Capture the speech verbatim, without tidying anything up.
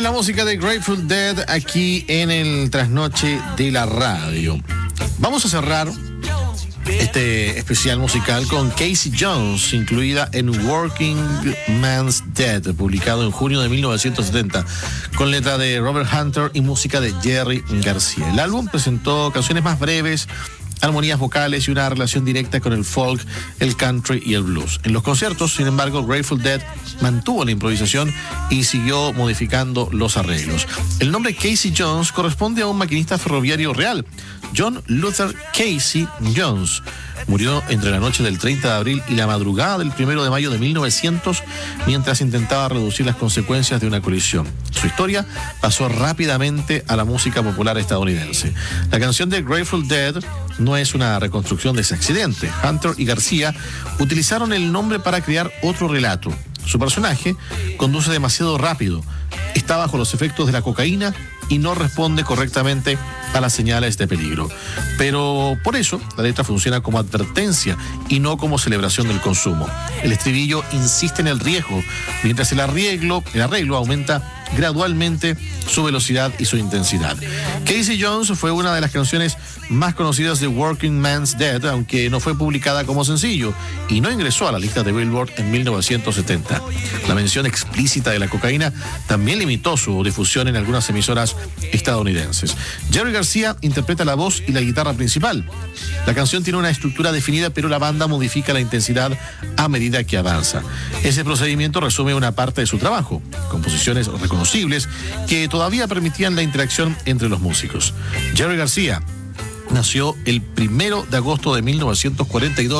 Es la música de Grateful Dead aquí en el Trasnoche de la Radio. Vamos a cerrar este especial musical con Casey Jones, incluida en Working Man's Dead, publicado en junio de mil novecientos setenta, con letra de Robert Hunter y música de Jerry García. El álbum presentó canciones más breves, armonías vocales y una relación directa con el folk, el country y el blues. En los conciertos, sin embargo, Grateful Dead mantuvo la improvisación y siguió modificando los arreglos. El nombre Casey Jones corresponde a un maquinista ferroviario real, John Luther Casey Jones. Murió entre la noche del treinta de abril y la madrugada del primero de mayo de mil novecientos mientras intentaba reducir las consecuencias de una colisión. Su historia pasó rápidamente a la música popular estadounidense. La canción de Grateful Dead no es una reconstrucción de ese accidente. Hunter y García utilizaron el nombre para crear otro relato. Su personaje conduce demasiado rápido, está bajo los efectos de la cocaína y no responde correctamente a las señales de peligro. Pero por eso la letra funciona como advertencia y no como celebración del consumo. El estribillo insiste en el riesgo, mientras el arreglo, el arreglo aumenta gradualmente su velocidad y su intensidad. Casey Jones fue una de las canciones más conocidas de Working Man's Dead, aunque no fue publicada como sencillo y no ingresó a la lista de Billboard en mil novecientos setenta. La mención explícita de la cocaína también limitó su difusión en algunas emisoras estadounidenses. Jerry García interpreta la voz y la guitarra principal. La canción tiene una estructura definida, pero la banda modifica la intensidad a medida que avanza. Ese procedimiento resume una parte de su trabajo, composiciones reconocibles que todavía permitían la interacción entre los músicos. Jerry García nació el primero de agosto de mil novecientos cuarenta y dos